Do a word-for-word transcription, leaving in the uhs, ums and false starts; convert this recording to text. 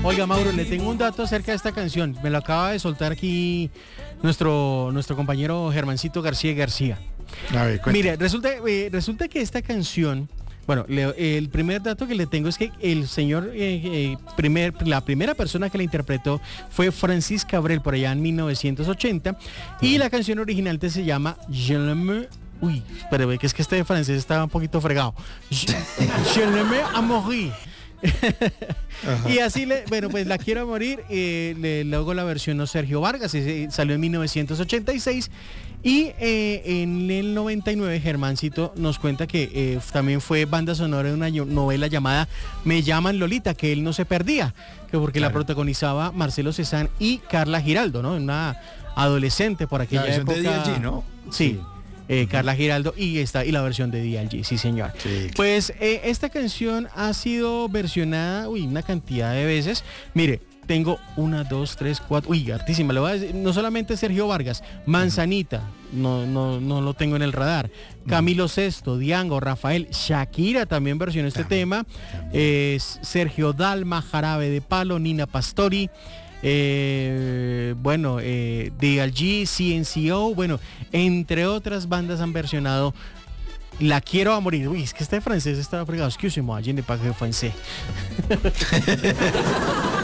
Oiga, Mauro, le tengo un dato acerca de esta canción. Me lo acaba de soltar aquí nuestro, nuestro compañero Germancito García García. A ver, cuente. Mire, resulta, eh, resulta que esta canción, bueno, le, el primer dato que le tengo es que el señor, eh, eh, primer, la primera persona que la interpretó fue Francis Cabrel por allá en mil novecientos ochenta y la canción original se llama Je l'aime. Uy, pero que es que este francés estaba un poquito fregado. Je, je l'aime à mourir. Y así le, bueno, pues la quiero morir, eh, le, luego la versión no Sergio Vargas, ese, salió en mil novecientos ochenta y seis y eh, en el noventa y nueve Germancito nos cuenta que eh, también fue banda sonora de una novela llamada Me llaman Lolita, que él no se perdía, que porque claro. La protagonizaba Marcelo Cezanne y Carla Giraldo, ¿no? Una adolescente por aquella la época. De D L G, ¿no? Sí. sí. Eh, Carla Giraldo y esta y la versión de D L G, sí señor. Sí, claro. Pues eh, esta canción ha sido versionada, uy, una cantidad de veces. Mire, tengo una, dos, tres, cuatro, uy, hartísima. Le voy a decir, no solamente Sergio Vargas, Manzanita, no, no, no lo tengo en el radar. Camilo Sesto, Diango, Rafael, Shakira también versionó este también, tema. También. Eh, Sergio Dalma, Jarabe de Palo, Nina Pastori. Eh, bueno, eh, D L G, C N C O, bueno, entre otras bandas han versionado La Quiero a Morir. Uy, es que este francés estaba fregado. Excuse-moi, je ne parle pas français.